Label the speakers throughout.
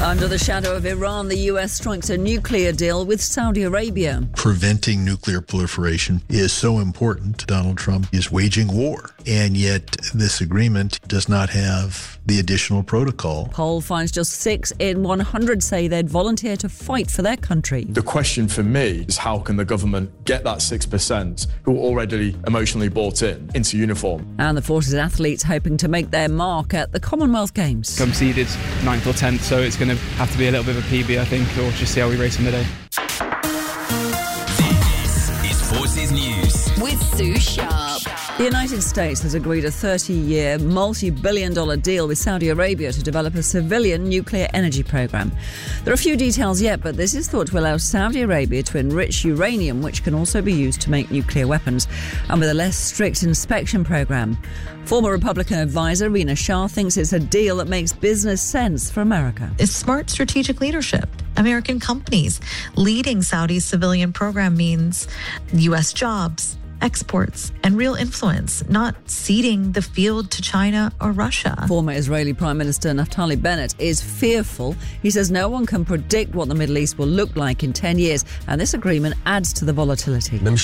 Speaker 1: Under the shadow of Iran, the US strikes a nuclear deal with Saudi Arabia.
Speaker 2: Preventing nuclear proliferation is so important. Donald Trump is waging war, and yet this agreement does not have the additional protocol.
Speaker 1: Poll finds just 6 in 100 say they'd volunteer to fight for their country.
Speaker 3: The question for me is how can the government get that 6% who are already emotionally bought in into uniform?
Speaker 1: And the Forces athletes hoping to make their mark at the Commonwealth Games.
Speaker 4: I'm seeded 9th or 10th, so it's going to have to be a little bit of a PB, I think, or just see how we race on the day.
Speaker 5: This is Forces News
Speaker 6: with Sue Sharp.
Speaker 1: The United States has agreed a 30-year, multi-billion-dollar deal with Saudi Arabia to develop a civilian nuclear energy program. There are few details yet, but this is thought to allow Saudi Arabia to enrich uranium, which can also be used to make nuclear weapons, and with a less strict inspection program. Former Republican advisor Rina Shah thinks it's a deal that makes business sense for America.
Speaker 7: It's smart strategic leadership. American companies leading Saudi's civilian program means U.S. jobs, exports, and real influence, not ceding the field to China or Russia.
Speaker 1: Former Israeli Prime Minister Naftali Bennett is fearful. He says no one can predict what the Middle East will look like in 10 years, and this agreement adds to the volatility.
Speaker 8: The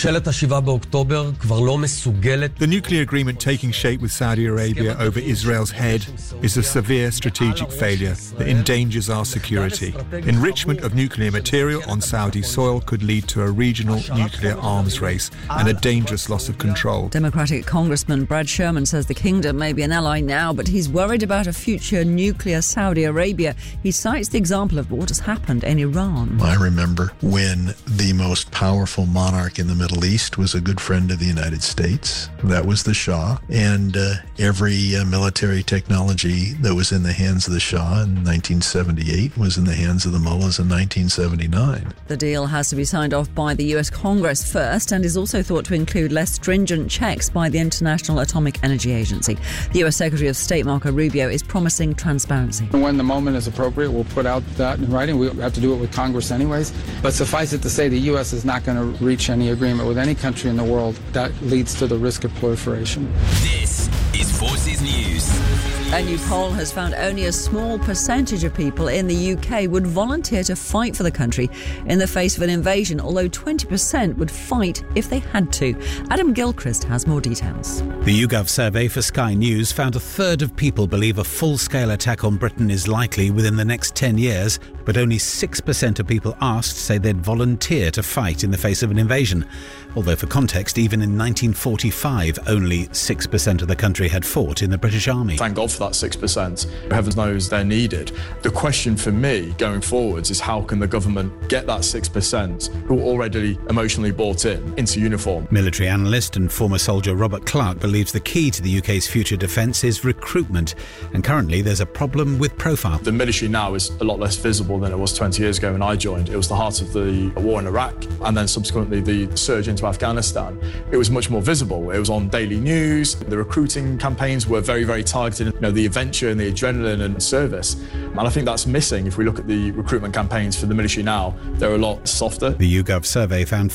Speaker 9: nuclear agreement taking shape with Saudi Arabia over Israel's head is a severe strategic failure that endangers our security. Enrichment of nuclear material on Saudi soil could lead to a regional nuclear arms race and a dangerous loss of control.
Speaker 1: Democratic Congressman Brad Sherman says the kingdom may be an ally now, but he's worried about a future nuclear Saudi Arabia. He cites the example of what has happened in Iran.
Speaker 2: I remember when the most powerful monarch in the Middle East was a good friend of the United States. That was the Shah, and every military technology that was in the hands of the Shah in 1978 was in the hands of the mullahs in 1979.
Speaker 1: The deal has to be signed off by the US Congress first and is also thought to include less stringent checks by the International Atomic Energy Agency. The US Secretary of State Marco Rubio is promising transparency.
Speaker 10: When the moment is appropriate, we'll put out that in writing. We have to do it with Congress anyways. But suffice it to say, the US is not going to reach any agreement with any country in the world that leads to the risk of proliferation.
Speaker 5: This is Forces News.
Speaker 1: A new poll has found only a small percentage of people in the UK would volunteer to fight for the country in the face of an invasion, although 20% would fight if they had to. Adam Gilchrist has more details.
Speaker 11: The YouGov survey for Sky News found a third of people believe a full-scale attack on Britain is likely within the next 10 years, but only 6% of people asked say they'd volunteer to fight in the face of an invasion. Although, for context, even in 1945, only 6% of the country had fought in the British Army.
Speaker 3: Thank God for that 6%. Heaven knows they're needed. The question for me going forwards is how can the government get that 6% who are already emotionally bought in into uniform?
Speaker 11: Military analyst and former soldier Robert Clark believes the key to the UK's future defence is recruitment, and currently there's a problem with profile.
Speaker 3: The military now is a lot less visible than it was 20 years ago when I joined. It was the heart of the war in Iraq, and then subsequently the surge into Afghanistan. It was much more visible. It was on daily news. The recruiting campaigns were very, very targeted. The adventure and the adrenaline and service. And I think that's missing. If we look at the recruitment campaigns for the military now, they're a lot softer.
Speaker 11: The YouGov survey found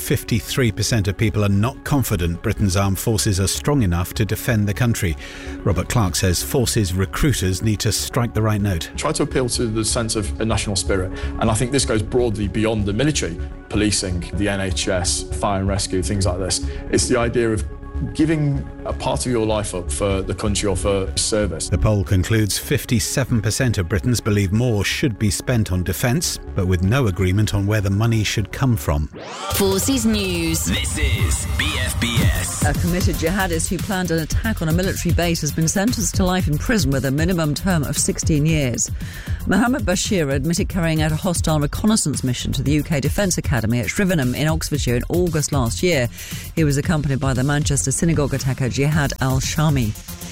Speaker 11: 53% of people are not confident Britain's armed forces are strong enough to defend the country. Robert Clark says forces recruiters need to strike the right note.
Speaker 3: Try to appeal to the sense of a national spirit. And I think this goes broadly beyond the military. Policing, the NHS, fire and rescue, things like this. It's the idea of giving a part of your life up for the country or for service.
Speaker 11: The poll concludes 57% of Britons believe more should be spent on defence, but with no agreement on where the money should come from.
Speaker 6: Forces News.
Speaker 5: This is BFBS.
Speaker 1: A committed jihadist who planned an attack on a military base has been sentenced to life in prison with a minimum term of 16 years. Mohammed Bashir admitted carrying out a hostile reconnaissance mission to the UK Defence Academy at Shrivenham in Oxfordshire in August last year. He was accompanied by the Manchester synagogue attacker Jihad al-Shami.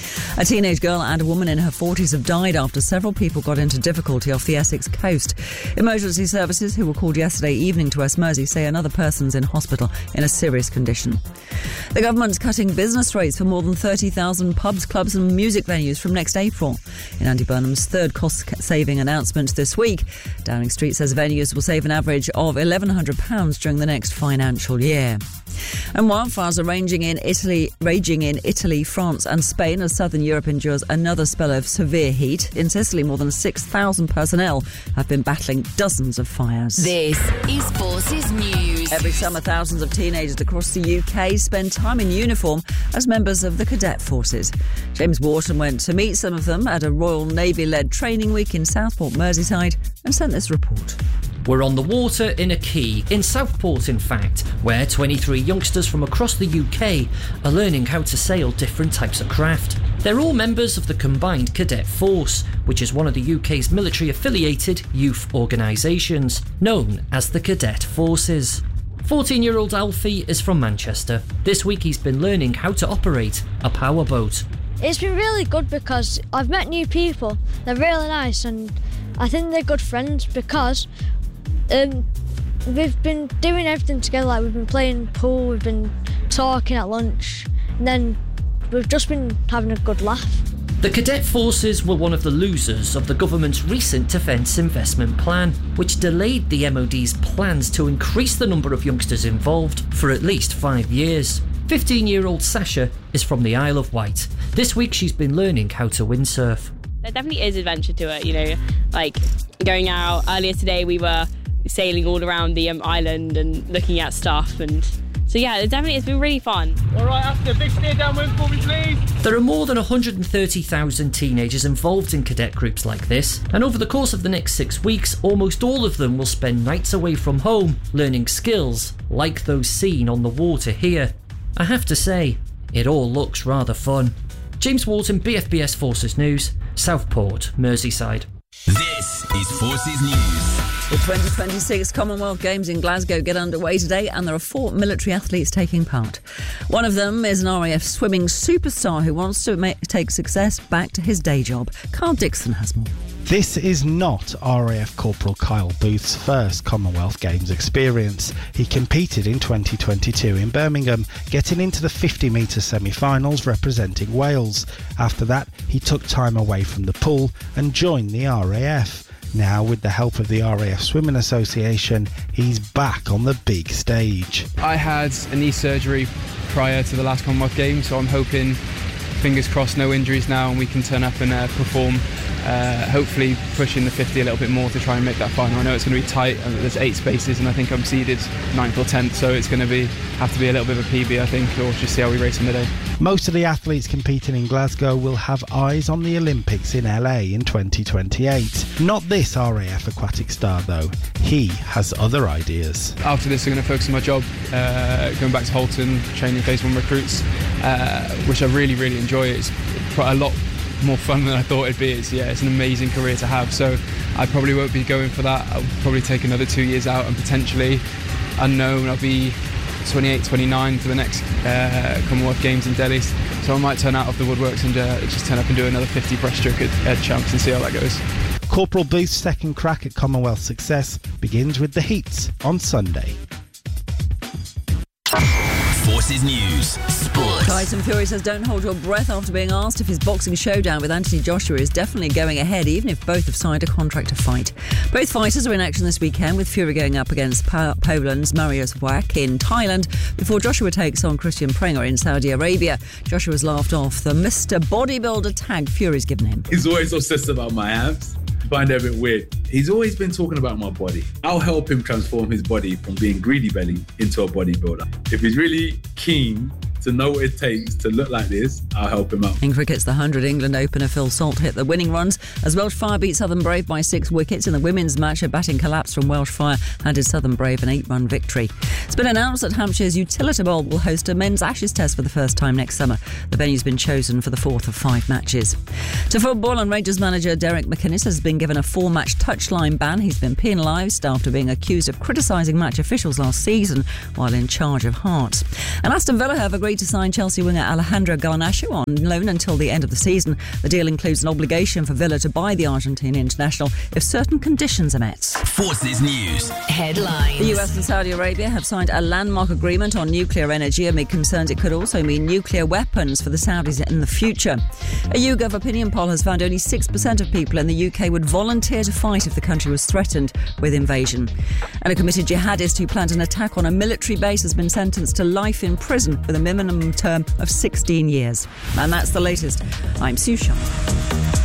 Speaker 1: A teenage girl and a woman in her 40s have died after several people got into difficulty off the Essex coast. Emergency services, who were called yesterday evening to West Mersey, say another person's in hospital in a serious condition. The government's cutting business rates for more than 30,000 pubs, clubs and music venues from next April. In Andy Burnham's third cost-saving announcement this week, Downing Street says venues will save an average of £1,100 during the next financial year. And wildfires are raging in Italy, France and Spain as southern Europe endures another spell of severe heat. In Sicily, more than 6,000 personnel have been battling dozens of fires.
Speaker 6: This is Forces News.
Speaker 1: Every summer, thousands of teenagers across the UK spend time in uniform as members of the cadet forces. James Wharton went to meet some of them at a Royal Navy-led training week in Southport, Merseyside, and sent this report.
Speaker 8: We're on the water in a quay, in Southport in fact, where 23 youngsters from across the UK are learning how to sail different types of craft. They're all members of the Combined Cadet Force, which is one of the UK's military-affiliated youth organisations, known as the Cadet Forces. 14-year-old Alfie is from Manchester. This week he's been learning how to operate a powerboat.
Speaker 12: It's been really good because I've met new people. They're really nice and I think they're good friends because we've been doing everything together. Like we've been playing pool, we've been talking at lunch, and then we've just been having a good laugh.
Speaker 8: The Cadet Forces were one of the losers of the government's recent Defence Investment Plan, which delayed the MOD's plans to increase the number of youngsters involved for at least 5 years. 15-year-old Sasha is from the Isle of Wight. This week she's been learning how to windsurf.
Speaker 13: There definitely is adventure to it, like going out. Earlier today we were sailing all around the island and looking at stuff, and so yeah, it's been really fun.
Speaker 14: All right, after a big steer downwind for me, please.
Speaker 8: There are more than 130,000 teenagers involved in cadet groups like this, and over the course of the next 6 weeks, almost all of them will spend nights away from home learning skills like those seen on the water here. I have to say, it all looks rather fun. James Wharton, BFBS Forces News, Southport, Merseyside.
Speaker 5: This is Forces News.
Speaker 1: The 2026 Commonwealth Games in Glasgow get underway today, and there are 4 military athletes taking part. One of them is an RAF swimming superstar who wants to take success back to his day job. Carl Dixon has more.
Speaker 15: This is not RAF Corporal Kyle Booth's first Commonwealth Games experience. He competed in 2022 in Birmingham, getting into the 50-metre semi-finals representing Wales. After that, he took time away from the pool and joined the RAF. Now, with the help of the RAF Swimming Association, he's back on the big stage.
Speaker 4: I had a knee surgery prior to the last Commonwealth Games, so I'm hoping, fingers crossed, no injuries now and we can turn up and perform. Hopefully pushing the 50 a little bit more to try and make that final. I know it's going to be tight, there's 8 spaces and I think I'm seeded 9th or 10th, so it's going to have to be a little bit of a PB, I think, or just see how we race on the day.
Speaker 15: Most of the athletes competing in Glasgow will have eyes on the Olympics in LA in 2028. Not this RAF aquatic star though, he has other ideas.
Speaker 4: After this I'm going to focus on my job, going back to Holton, training Phase 1 recruits, which I really, really enjoy. It's quite a lot more fun than I thought it'd be. It's an amazing career to have, so I probably won't be going for that. I'll probably take another 2 years out and potentially, unknown, I'll be 28, 29 for the next Commonwealth Games in Delhi, so I might turn out of the woodworks and just turn up and do another 50 breaststroke at Champs and see how that goes.
Speaker 15: Corporal Booth's second crack at Commonwealth success begins with the heats on Sunday.
Speaker 5: Forces News. Sports.
Speaker 1: Tyson Fury says don't hold your breath after being asked if his boxing showdown with Anthony Joshua is definitely going ahead, even if both have signed a contract to fight. Both fighters are in action this weekend, with Fury going up against Poland's Mariusz Wach in Thailand before Joshua takes on Christian Prenger in Saudi Arabia. Joshua's laughed off the Mr. Bodybuilder tag Fury's given him.
Speaker 16: He's always obsessed about my abs. I find it a bit weird. He's always been talking about my body. I'll help him transform his body from being greedy belly into a bodybuilder. If he's really keen to know what it takes to look like this, I'll help him out.
Speaker 1: In cricket's the 100 England opener Phil Salt hit the winning runs as Welsh Fire beat Southern Brave by 6 wickets. In the women's match, a batting collapse from Welsh Fire handed Southern Brave an 8-run victory. It's been announced that Hampshire's Utilita Bowl will host a men's Ashes test for the first time next summer. The venue's been chosen for the 4th of 5 matches. To football, and Rangers manager Derek McInnes has been given a 4-match touchline ban. He's been penalised after being accused of criticising match officials last season while in charge of Hearts. And Aston Villa have agreed to sign Chelsea winger Alejandro Garnacho on loan until the end of the season. The deal includes an obligation for Villa to buy the Argentine international if certain conditions are met.
Speaker 5: Forces News.
Speaker 6: Headlines.
Speaker 1: The US and Saudi Arabia have signed a landmark agreement on nuclear energy amid concerns it could also mean nuclear weapons for the Saudis in the future. A YouGov opinion poll has found only 6% of people in the UK would volunteer to fight if the country was threatened with invasion. And a committed jihadist who planned an attack on a military base has been sentenced to life in prison with a minimum minimum term of 16 years. And that's the latest. I'm Sue Sharp.